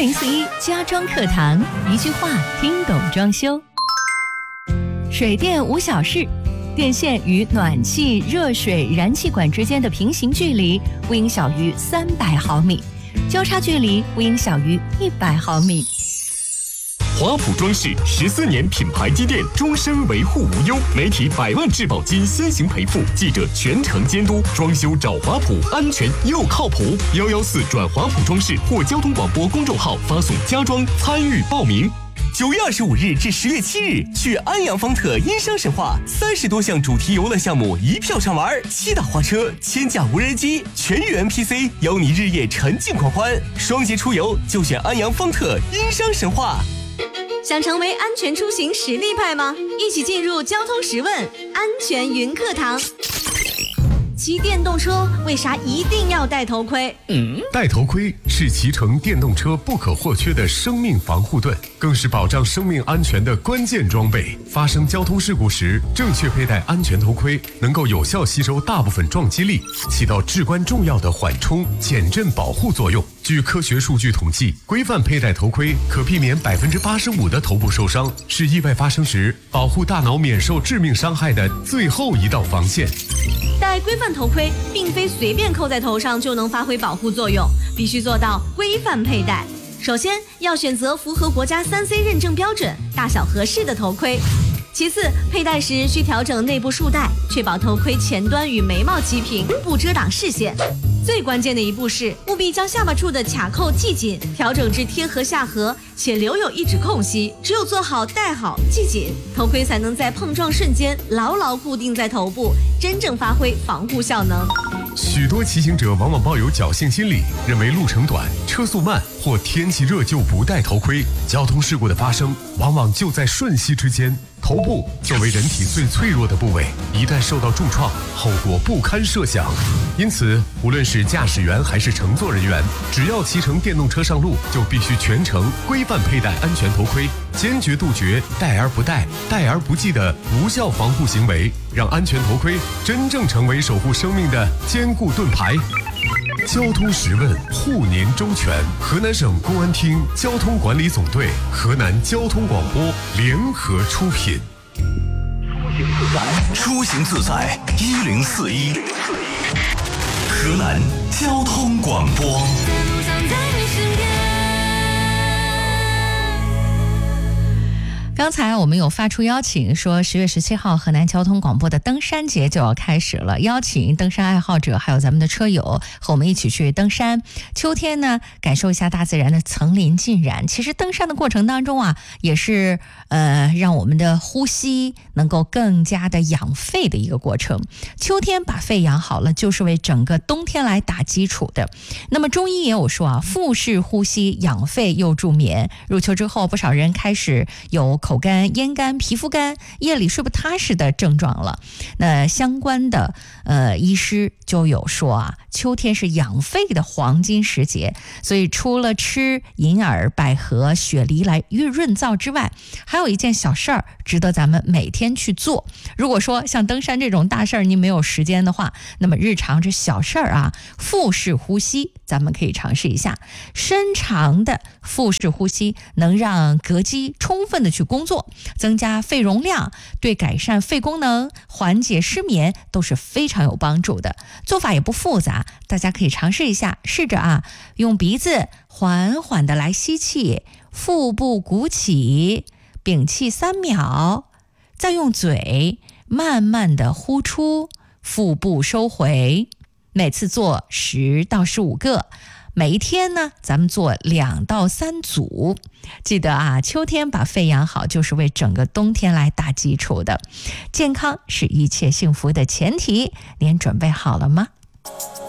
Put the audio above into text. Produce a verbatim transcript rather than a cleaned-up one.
零四一家装课堂，一句话听懂装修。水电无小事，电线与暖气、热水、燃气管之间的平行距离不应小于三百毫米，交叉距离不应小于一百毫米。 华普装饰十四年品牌积淀，终身维护无忧，媒体百万质保金先行赔付，记者全程监督，装修找华普，安全又靠谱。幺幺四转华普装饰或交通广播公众号发送家装参与报名。 九月二十五日至十月七日，去安阳方特音商神话，三十多项主题游乐项目一票上玩，七大花车，千架无人机，全域 N P C， 邀你日夜沉浸狂欢。双节出游就选安阳方特音商神话。 想成为安全出行实力派吗？一起进入交通十问安全云课堂。骑电动车为啥一定要戴头盔？ 嗯，戴头盔是骑乘电动车不可或缺的生命防护盾，更是保障生命安全的关键装备。发生交通事故时，正确佩戴安全头盔，能够有效吸收大部分撞击力，起到至关重要的缓冲、减震保护作用。据科学数据统计，规范佩戴头盔可避免百分之八十五的头部受伤，是意外发生时保护大脑免受致命伤害的最后一道防线。 戴规范头盔并非随便扣在头上就能发挥保护作用，必须做到规范佩戴。首先要选择符合国家 三 C 认证标准、大小合适的头盔。其次，佩戴时需调整内部束带，确保头盔前端与眉毛齐平，不遮挡视线。最关键的一步是，务必将下巴处的卡扣系紧，调整至贴合下颌，且留有一指空隙。只有做好、戴好、系紧，头盔才能在碰撞瞬间牢牢固定在头部，真正发挥防护效能。 许多骑行者往往抱有侥幸心理，认为路程短、车速慢或天气热就不戴头盔，交通事故的发生往往就在瞬息之间。头部作为人体最脆弱的部位，一旦受到重创，后果不堪设想。因此，无论是驾驶员还是乘坐人员，只要骑乘电动车上路，就必须全程规范佩戴安全头盔，坚决杜绝戴而不戴、戴而不系的无效防护行为，让安全头盔真正成为守护生命的坚固盾牌。交通十问，护您周全。河南省公安厅交通管理总队、河南交通广播联合出品。 出行自在一零四一，河南交通广播。 刚才我们有发出邀请，说十月十七号河南交通广播的登山节就要开始了，邀请登山爱好者还有咱们的车友和我们一起去登山。秋天呢，感受一下大自然的层林尽染。其实登山的过程当中啊，也是呃让我们的呼吸能够更加的养肺的一个过程。秋天把肺养好了，就是为整个冬天来打基础的。那么中医也有说啊，腹式呼吸养肺又助眠。入秋之后，不少人开始有口干、咽干、皮肤干、夜里睡不踏实的症状了。那相关的呃医师就有说啊，秋天是养肺的黄金时节，所以除了吃银耳、百合、雪梨来润润燥之外，还有一件小事儿值得咱们每天去做。如果说像登山这种大事儿您没有时间的话，那么日常这小事儿啊，腹式呼吸咱们可以尝试一下。深长的腹式呼吸能让膈肌充分的去工作，增加肺容量，对改善肺功能、缓解失眠都是非常有帮助的。做法也不复杂，大家可以尝试一下，试着啊，用鼻子缓缓的来吸气，腹部鼓起，屏气三秒，再用嘴慢慢的呼出，腹部收回。每次做十到十五个。每一天呢，咱们做两到三组。记得啊，秋天把肺养好，就是为整个冬天来打基础的。健康是一切幸福的前提，您准备好了吗？